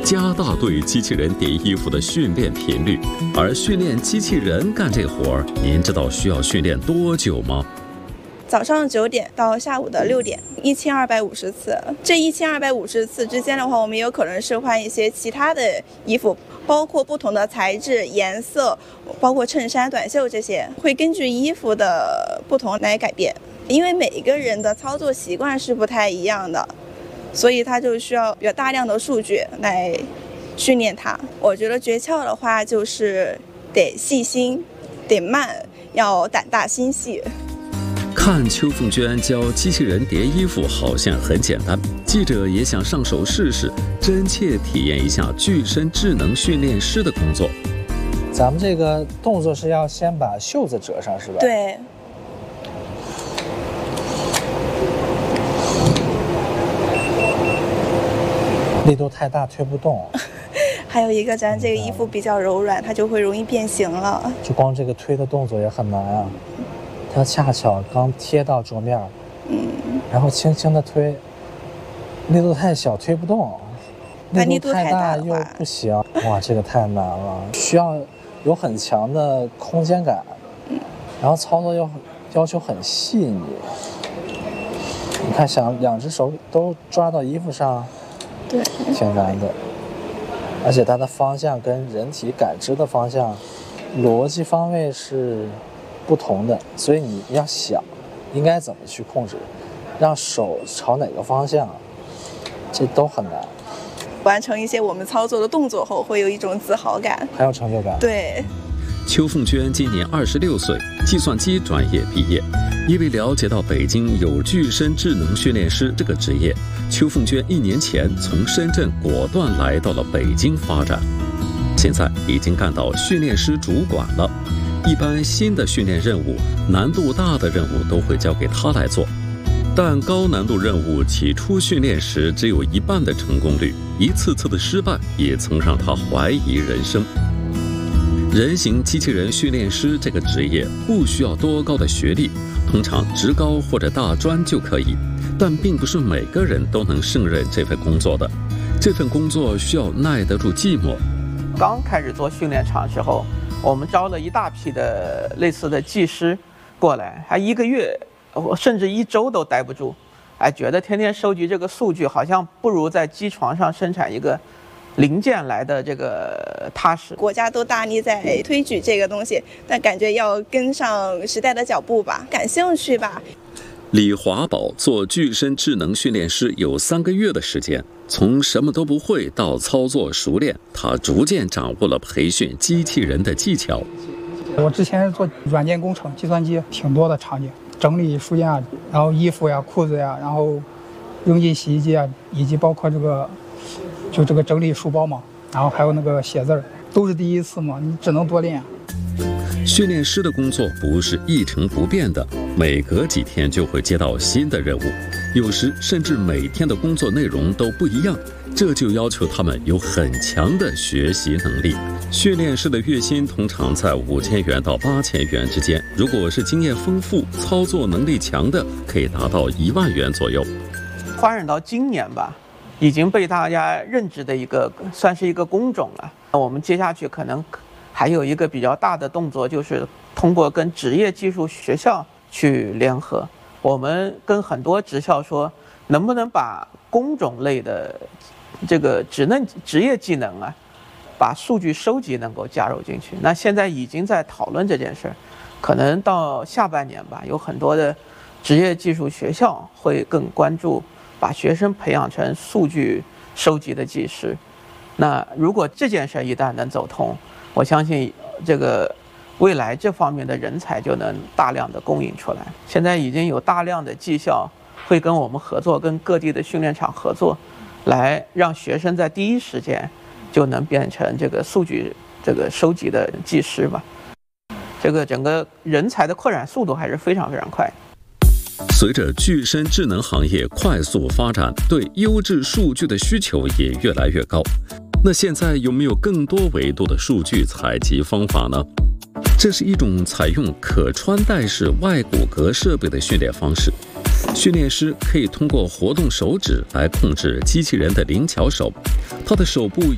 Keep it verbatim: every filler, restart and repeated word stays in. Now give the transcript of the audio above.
加大对机器人叠衣服的训练频率。而训练机器人干这活儿，您知道需要训练多久吗？ 早上九点到下午的六点，一千二百五十次。这一千二百五十次之间的话，我们有可能是换一些其他的衣服，包括不同的材质、颜色，包括衬衫、短袖这些，会根据衣服的不同来改变。因为每一个人的操作习惯是不太一样的，所以它就需要有大量的数据来训练它。我觉得诀窍的话就是得细心，得慢，要胆大心细。 看邱凤娟教机器人叠衣服好像很简单，记者也想上手试试，真切体验一下具身智能训练师的工作。 咱们这个动作是要先把袖子折上，是吧？ 对。 力度太大推不动。 还有一个，咱这个衣服比较柔软，它就会容易变形了。 就光这个推的动作也很难啊。它恰巧刚贴到桌面，嗯，然后轻轻的推，力度太小推不动，力度太大又不行。哇，这个太难了，需要有很强的空间感，嗯，然后操作又要求很细腻。你看，想两只手都抓到衣服上， 对， 挺难的。而且它的方向跟人体感知的方向、逻辑方位是不同的，所以你要想应该怎么去控制，让手朝哪个方向，这都很难。 完成一些我们操作的动作后，会有一种自豪感， 还有成就感。 对。 邱凤娟今年二十六岁，计算机专业毕业。因为了解到北京有具身智能训练师这个职业，邱凤娟一年前从深圳果断来到了北京发展，现在已经干到训练师主管了。一般新的训练任务，难度大的任务都会交给他来做，但高难度任务起初训练时只有一半的成功率，一次次的失败也曾让他怀疑人生。人形机器人训练师这个职业不需要多高的学历，通常职高或者大专就可以，但并不是每个人都能胜任这份工作的。这份工作需要耐得住寂寞。 刚开始做训练场时候，我们招了一大批的类似的技师过来，还一个月甚至一周都待不住，哎，觉得天天收集这个数据，好像不如在机床上生产一个零件来的这个踏实。 国家都大力在推举这个东西，但感觉要跟上时代的脚步吧，感兴趣吧。 李华宝做具身智能训练师有三个月的时间，从什么都不会到操作熟练，他逐渐掌握了培训机器人的技巧。 我之前做软件工程，计算机挺多的场景，整理书架，然后衣服呀、裤子呀，然后扔进洗衣机啊，以及包括这个就这个整理书包嘛，然后还有那个写字儿，都是第一次嘛，你只能多练。 训练师的工作不是一成不变的，每隔几天就会接到新的任务，有时甚至每天的工作内容都不一样，这就要求他们有很强的学习能力。训练师的月薪通常在五千元到八千元之间，如果是经验丰富、操作能力强的，可以达到一万元左右。 发展到今年吧，已经被大家认知的一个算是一个工种了。我们接下去可能还有一个比较大的动作，就是通过跟职业技术学校去联合，我们跟很多职校说，能不能把工种类的这个职能职业技能啊，把数据收集能够加入进去。那现在已经在讨论这件事儿，可能到下半年吧，有很多的职业技术学校会更关注把学生培养成数据收集的技师。那如果这件事一旦能走通，我相信这个未来这方面的人才就能大量的供应出来。现在已经有大量的技校会跟我们合作，跟各地的训练场合作，来让学生在第一时间就能变成这个数据这个收集的技师吧。这个整个人才的扩展速度还是非常非常快。 随着具身智能行业快速发展，对优质数据的需求也越来越高。那现在有没有更多维度的数据采集方法呢？这是一种采用可穿戴式外骨骼设备的训练方式。训练师可以通过活动手指来控制机器人的灵巧手，他的手部